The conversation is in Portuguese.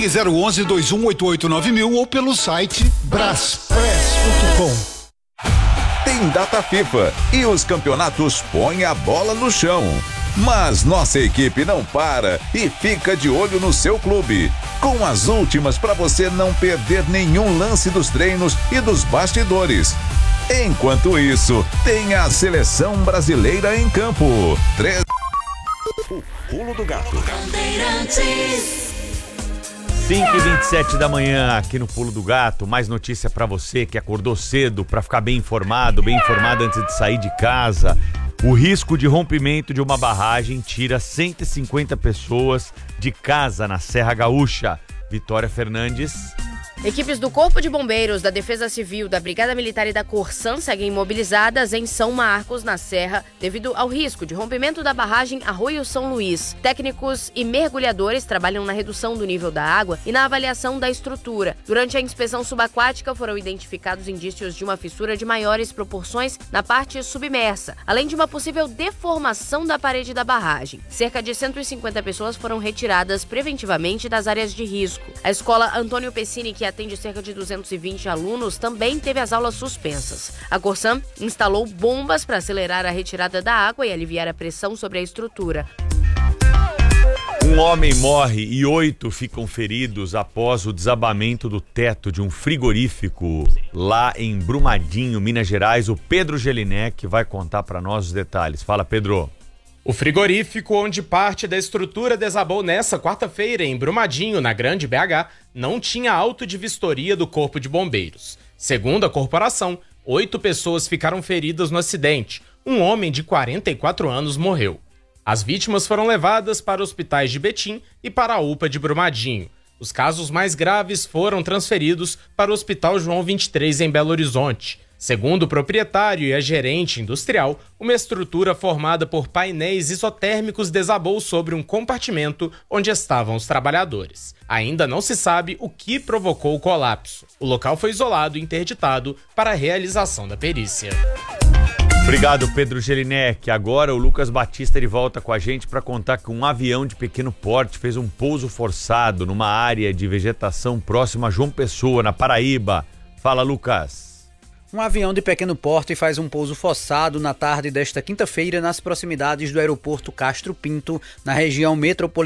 Ligue 011-2188-9000 ou pelo site braspress.com. Tem data FIFA e os campeonatos põem a bola no chão. Mas nossa equipe não para e fica de olho no seu clube, com as últimas para você não perder nenhum lance dos treinos e dos bastidores. Enquanto isso, tem a seleção brasileira em campo. O Pulo do Gato. 5h27 da manhã aqui no Pulo do Gato. Mais notícia pra você que acordou cedo pra ficar bem informado antes de sair de casa. O risco de rompimento de uma barragem tira 150 pessoas de casa na Serra Gaúcha. Vitória Fernandes. Equipes do Corpo de Bombeiros, da Defesa Civil, da Brigada Militar e da Corsã seguem mobilizadas em São Marcos, na Serra, devido ao risco de rompimento da barragem Arroio São Luís. Técnicos e mergulhadores trabalham na redução do nível da água e na avaliação da estrutura. Durante a inspeção subaquática, foram identificados indícios de uma fissura de maiores proporções na parte submersa, além de uma possível deformação da parede da barragem. Cerca de 150 pessoas foram retiradas preventivamente das áreas de risco. A escola Antônio Pessini, que atende cerca de 220 alunos, também teve as aulas suspensas. A Corsã instalou bombas para acelerar a retirada da água e aliviar a pressão sobre a estrutura. Um homem morre e 8 ficam feridos após o desabamento do teto de um frigorífico lá em Brumadinho, Minas Gerais. O Pedro Gelinek vai contar para nós os detalhes. Fala, Pedro. O frigorífico, onde parte da estrutura desabou nessa quarta-feira em Brumadinho, na Grande BH, não tinha auto de vistoria do Corpo de Bombeiros. Segundo a corporação, 8 pessoas ficaram feridas no acidente. Um homem de 44 anos morreu. As vítimas foram levadas para hospitais de Betim e para a UPA de Brumadinho. Os casos mais graves foram transferidos para o Hospital João 23 em Belo Horizonte. Segundo o proprietário e a gerente industrial, uma estrutura formada por painéis isotérmicos desabou sobre um compartimento onde estavam os trabalhadores. Ainda não se sabe o que provocou o colapso. O local foi isolado e interditado para a realização da perícia. Obrigado, Pedro Gelinek. Agora o Lucas Batista ele volta com a gente para contar que um avião de pequeno porte fez um pouso forçado numa área de vegetação próxima a João Pessoa, na Paraíba. Fala, Lucas. Um avião de pequeno porte faz um pouso forçado na tarde desta quinta-feira nas proximidades do aeroporto Castro Pinto, na região metropolitana